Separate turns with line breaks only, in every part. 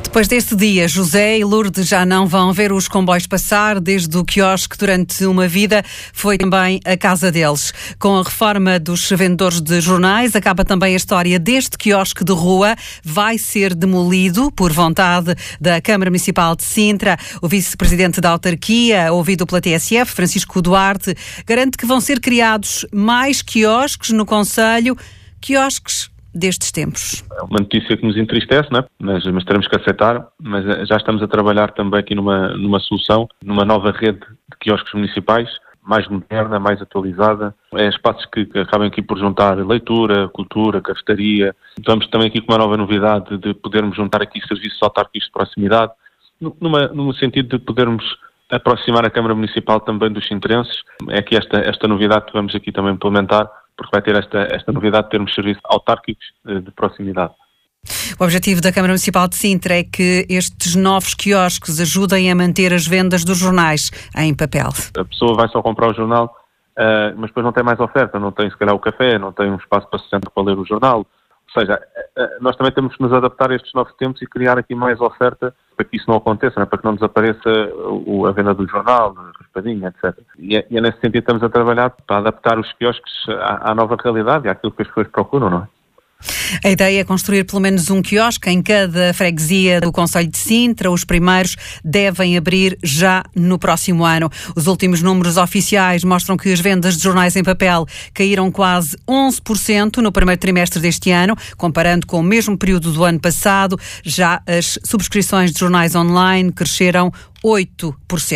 Depois deste dia, José e Lourdes já não vão ver os comboios passar, desde o quiosque durante uma vida foi também a casa deles. Com a reforma dos vendedores de jornais, acaba também a história deste quiosque de rua. Vai ser demolido por vontade da Câmara Municipal de Sintra. O vice-presidente da autarquia, ouvido pela TSF, Francisco Duarte, garante que vão ser criados mais quiosques no concelho, quiosques destes tempos.
É uma notícia que nos entristece, não é? mas teremos que aceitar, mas já estamos a trabalhar também aqui numa solução, numa nova rede de quiosques municipais, mais moderna, mais atualizada. É espaços que acabam aqui por juntar leitura, cultura, cafetaria. Estamos também aqui com uma nova novidade de podermos juntar aqui serviços autárquicos de proximidade, no sentido de podermos aproximar a Câmara Municipal também dos sintrenses. É que esta novidade que vamos aqui também implementar, porque vai ter esta novidade de termos serviços autárquicos de proximidade.
O objetivo da Câmara Municipal de Sintra é que estes novos quiosques ajudem a manter as vendas dos jornais em papel.
A pessoa vai só comprar o jornal, mas depois não tem mais oferta, não tem se calhar o café, não tem um espaço para se sentar para ler o jornal. Ou seja, nós também temos que nos adaptar a estes novos tempos e criar aqui mais oferta para que isso não aconteça, não é? Para que não desapareça a venda do jornal, a raspadinha, etc. E é nesse sentido que estamos a trabalhar para adaptar os quiosques à nova realidade e àquilo que as pessoas procuram, não é?
A ideia é construir pelo menos um quiosque em cada freguesia do concelho de Sintra. Os primeiros devem abrir já no próximo ano. Os últimos números oficiais mostram que as vendas de jornais em papel caíram quase 11% no primeiro trimestre deste ano, comparando com o mesmo período do ano passado. Já as subscrições de jornais online cresceram 8%.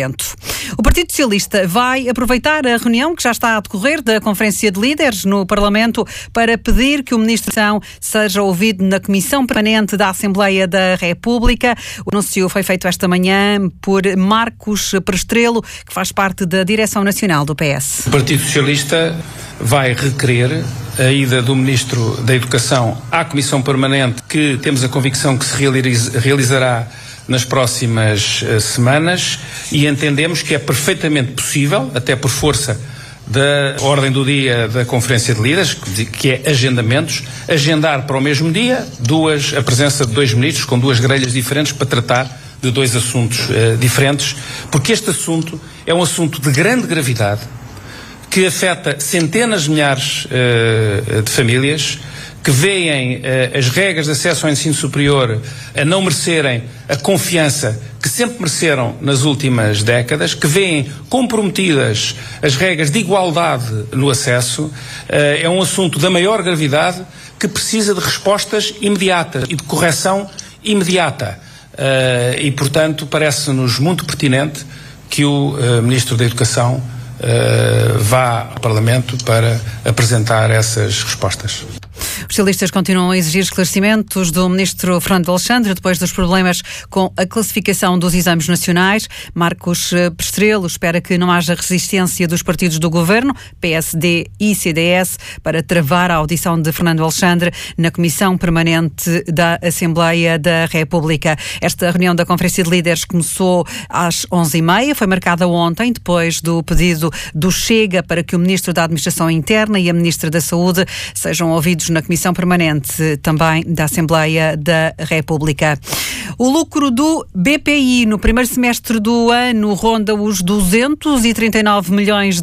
O Partido Socialista vai aproveitar a reunião que já está a decorrer da Conferência de Líderes no Parlamento para pedir que o Ministro seja ouvido na Comissão Permanente da Assembleia da República. O anúncio foi feito esta manhã por Marcos Prestrelo, que faz parte da Direção Nacional do PS.
O Partido Socialista vai requerer a ida do Ministro da Educação à Comissão Permanente, que temos a convicção que se realizará nas próximas semanas, e entendemos que é perfeitamente possível, até por força da ordem do dia da Conferência de Líderes, que é agendamentos, agendar para o mesmo dia a presença de dois ministros com duas grelhas diferentes para tratar de dois assuntos diferentes, porque este assunto é um assunto de grande gravidade que afeta centenas de milhares de famílias, que veem as regras de acesso ao ensino superior a não merecerem a confiança que sempre mereceram nas últimas décadas, que veem comprometidas as regras de igualdade no acesso. É um assunto da maior gravidade que precisa de respostas imediatas e de correção imediata. E, portanto, parece-nos muito pertinente que o Ministro da Educação vá ao Parlamento para apresentar essas respostas.
Os socialistas continuam a exigir esclarecimentos do Ministro Fernando Alexandre depois dos problemas com a classificação dos exames nacionais. Marcos Prestrelo espera que não haja resistência dos partidos do Governo, PSD e CDS, para travar a audição de Fernando Alexandre na Comissão Permanente da Assembleia da República. Esta reunião da Conferência de Líderes começou às 11h30, foi marcada ontem, depois do pedido do Chega para que o Ministro da Administração Interna e a Ministra da Saúde sejam ouvidos na Comissão Permanente também da Assembleia da República. O lucro do BPI no primeiro semestre do ano ronda os 239 milhões